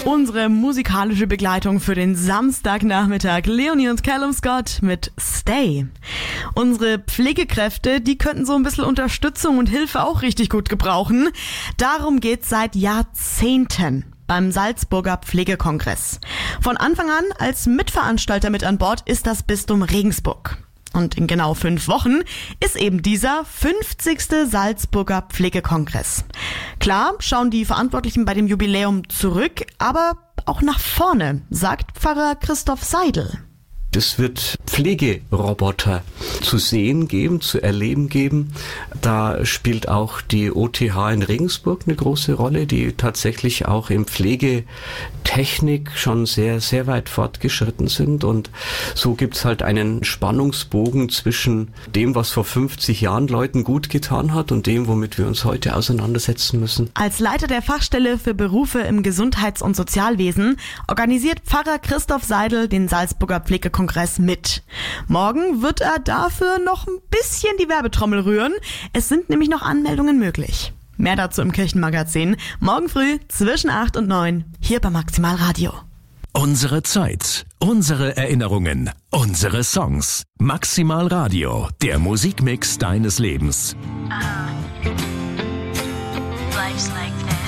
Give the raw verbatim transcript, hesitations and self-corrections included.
Unsere musikalische Begleitung für den Samstagnachmittag. Leonie und Callum Scott mit Stay. Unsere Pflegekräfte, die könnten so ein bisschen Unterstützung und Hilfe auch richtig gut gebrauchen. Darum geht's seit Jahrzehnten beim Salzburger Pflegekongress. Von Anfang an als Mitveranstalter mit an Bord ist das Bistum Regensburg. Und in genau fünf Wochen ist eben dieser fünfzigste Salzburger Pflegekongress. Klar schauen die Verantwortlichen bei dem Jubiläum zurück, aber auch nach vorne, sagt Pfarrer Christoph Seidel. Es wird Pflegeroboter zu sehen geben, zu erleben geben. Da spielt auch die O T H in Regensburg eine große Rolle, die tatsächlich auch in Pflegetechnik schon sehr, sehr weit fortgeschritten sind. Und so gibt's halt einen Spannungsbogen zwischen dem, was vor fünfzig Jahren Leuten gut getan hat und dem, womit wir uns heute auseinandersetzen müssen. Als Leiter der Fachstelle für Berufe im Gesundheits- und Sozialwesen organisiert Pfarrer Christoph Seidel den Salzburger Pflegekongress mit. Morgen wird er dafür noch ein bisschen die Werbetrommel rühren. Es sind nämlich noch Anmeldungen möglich. Mehr dazu im Kirchenmagazin. Morgen früh zwischen acht und neun hier bei Maximal Radio. Unsere Zeit, unsere Erinnerungen, unsere Songs. Maximal Radio, der Musikmix deines Lebens. Uh-huh. Life's like